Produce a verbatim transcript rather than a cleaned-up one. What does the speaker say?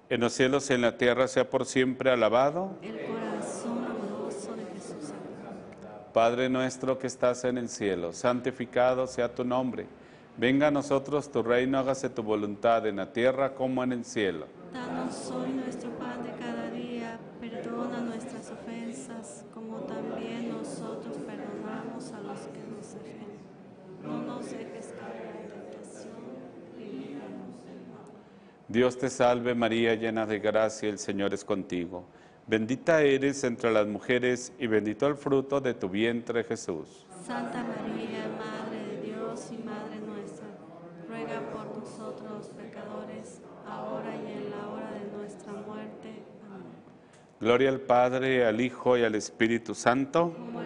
en los cielos y en la tierra sea por siempre alabado. El corazón amoroso de Jesús. Padre nuestro que estás en el cielo, santificado sea tu nombre. Venga a nosotros tu reino, hágase tu voluntad en la tierra como en el cielo. Danos hoy nuestro pan de cada día, perdona nuestras ofensas, como también nosotros perdonamos a los que nos ofenden. No nos dejes caer en tentación y líbranos del mal. Dios te salve María, llena de gracia, el Señor es contigo. Bendita eres entre las mujeres y bendito el fruto de tu vientre Jesús. Santa María, Madre de Dios y Madre nuestra, ruega por nosotros los pecadores, ahora y en la hora de nuestra muerte. Amén. Gloria al Padre, al Hijo y al Espíritu Santo. Como